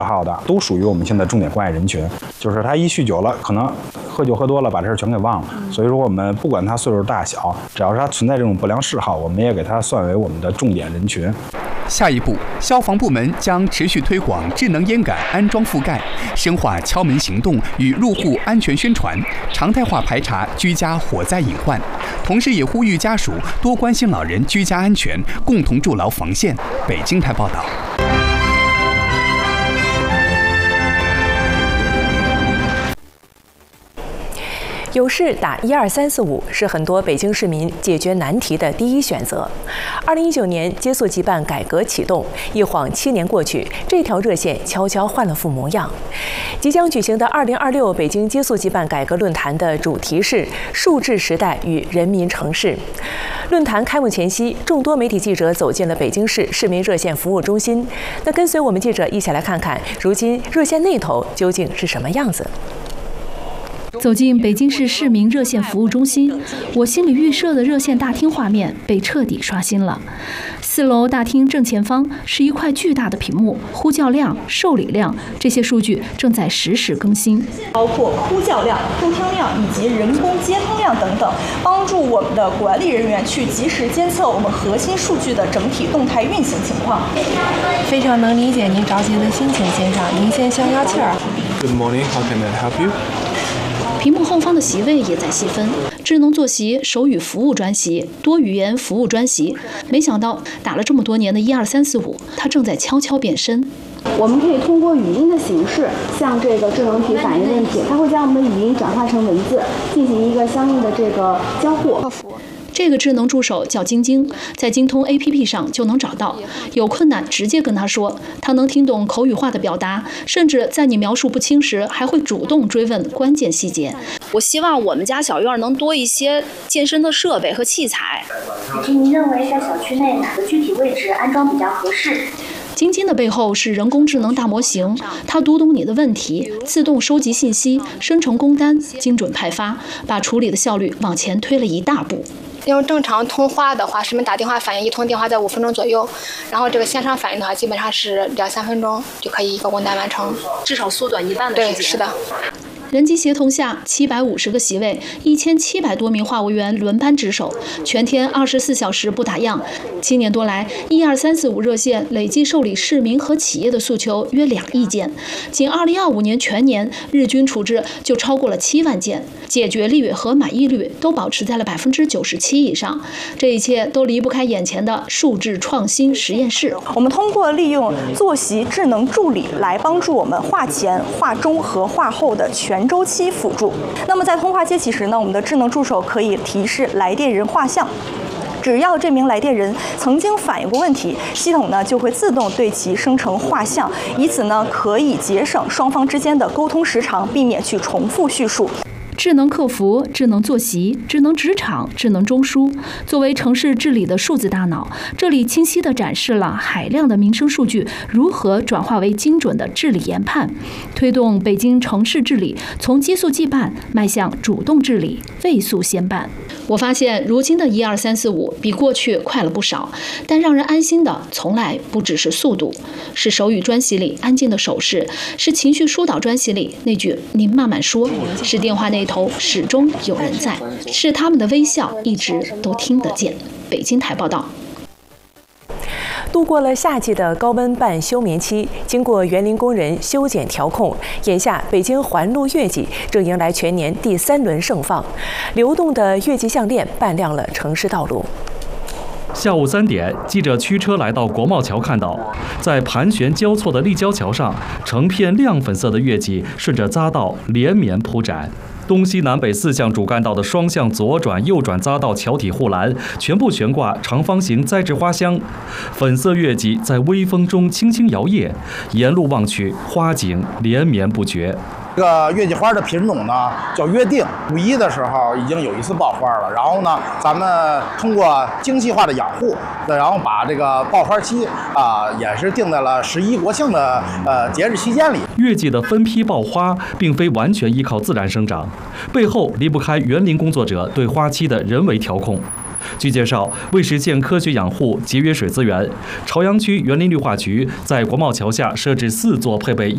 号的，都属于我们现在重点关爱人群。就是他一酗酒了，可能喝酒喝多了，把这事全给忘了。所以说，我们不管他岁数大小，只要是他存在这种不良嗜好，我们也给他算为我们的重点人群。 下一步，消防部门将持续推广智能烟杆安装覆盖，深化敲门行动与入户安全宣传，常态化排查居家火灾隐患。同时，也呼吁家属多关心老人居家安全，共同筑牢防线。北京台报道。 有事打12345是很多北京市民解决难题的第一选择。2019年接诉即办改革启动，一晃7年过去，这条热线悄悄换了副模样。即将举行的2026北京接诉即办改革论坛的主题是“数字时代与人民城市”。论坛开幕前夕，众多媒体记者走进了北京市市民热线服务中心。那跟随我们记者一起来看看，如今热线那头究竟是什么样子？ 走进北京市市民热线服务中心，我心里预设的热线大厅画面被彻底刷新了。4楼大厅正前方是一块巨大的屏幕，呼叫量、受理量这些数据正在实时更新， 包括呼叫量、收听量以及人工接通量等等，帮助我们的管理人员去及时监测我们核心数据的整体动态运行情况。 非常能理解您着急的心情，先生，您先消消气儿。 Good morning, how can I help you? 屏幕后方的席位也在细分，智能坐席、手语服务专席、多语言服务专席。没想到打了这么多年的12345，它正在悄悄变身。 我们可以通过语音的形式向这个智能体反映问题，它会将我们的语音转化成文字，进行一个相应的这个交互。 这个智能助手叫晶晶，在京通 APP 上就能找到，有困难直接跟他说，他能听懂口语化的表达，甚至在你描述不清时，还会主动追问关键细节。 我希望我们家小院能多一些健身的设备和器材。 以及您认为在小区内哪个具体位置安装比较合适？ 晶晶的背后是人工智能大模型，它读懂你的问题，自动收集信息，生成工单，精准派发，把处理的效率往前推了一大步。 用正常通话的话，市民打电话反映一通电话在5分钟左右，然后这个线上反映的话，基本上是2-3分钟就可以一个工单完成， 至少缩短1半的时间。 对，是的。 人机协同下，750个席位，1700多名话务员轮班值守，全天24小时不打烊。7年多来，12345热线累计受理市民和企业的诉求约2亿件，仅2025年全年日均处置就超过了7万件，解决率和满意率都保持在了97%以上。这一切都离不开眼前的数字创新实验室。 我们通过利用坐席智能助理来帮助我们话前、话中和话后的全周期辅助。那么在通话接起时呢，我们的智能助手可以提示来电人画像。只要这名来电人曾经反映过问题，系统呢就会自动对其生成画像，以此呢可以节省双方之间的沟通时长，避免去重复叙述。 智能客服、智能坐席、智能职场、智能中枢，作为城市治理的数字大脑，这里清晰地展示了海量的民生数据如何转化为精准的治理研判，推动北京城市治理从接诉即办迈向主动治理、畏诉先办。我发现如今的12345比过去快了不少，但让人安心的从来不只是速度，是手语专席里安静的手势，是情绪疏导专席里那句“您慢慢说”，是电话那头始终有人在，是他们的微笑一直都听得见。北京台报道。 度过了夏季的高温半休眠期，经过园林工人修剪调控，眼下北京环路月季正迎来全年第3轮盛放，流动的月季项链伴亮了城市道路。 下午3点，记者驱车来到国贸桥，看到在盘旋交错的立交桥上，成片亮粉色的月季顺着匝道连绵铺展。东西南北4项主干道的双向左转、右转匝道桥体护栏全部悬挂长方形栽植花香，粉色月季在微风中轻轻摇曳，沿路望去，花景连绵不绝。 这个月季花的品种呢叫约定，5·1的时候已经有一次爆花了，然后呢，咱们通过精细化的养护，然后把这个爆花期也是定在了11国庆的节日期间里。 月季的分批爆花并非完全依靠自然生长，背后离不开园林工作者对花期的人为调控。据介绍，为实现科学养护、节约水资源，朝阳区园林绿化局在国贸桥下设置4座配备